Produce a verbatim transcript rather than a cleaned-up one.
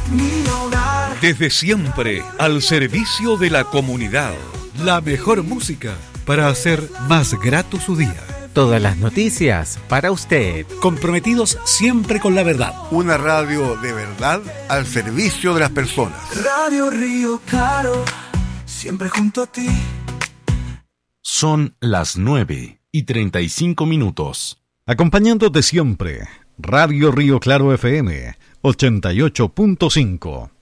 mi hogar. Desde siempre, al servicio de la comunidad. La mejor música para hacer más grato su día. Todas las noticias para usted. Comprometidos siempre con la verdad. Una radio de verdad al servicio de las personas. Radio Río Claro, siempre junto a ti. Son las nueve y treinta y cinco minutos. Acompañándote siempre, Radio Río Claro F M ochenta y ocho punto cinco.